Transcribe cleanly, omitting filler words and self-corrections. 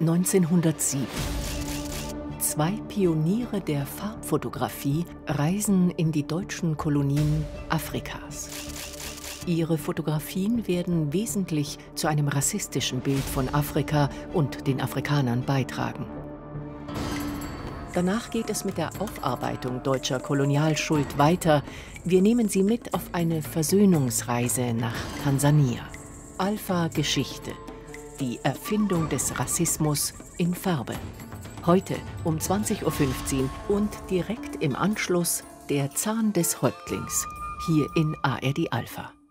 1907. Zwei Pioniere der Farbfotografie reisen in die deutschen Kolonien Afrikas. Ihre Fotografien werden wesentlich zu einem rassistischen Bild von Afrika und den Afrikanern beitragen. Danach geht es mit der Aufarbeitung deutscher Kolonialschuld weiter. Wir nehmen Sie mit auf eine Versöhnungsreise nach Tansania. Alpha Geschichte. Die Erfindung des Rassismus in Farbe. Heute um 20:15 Uhr und direkt im Anschluss der Zahn des Häuptlings. Hier in ARD Alpha.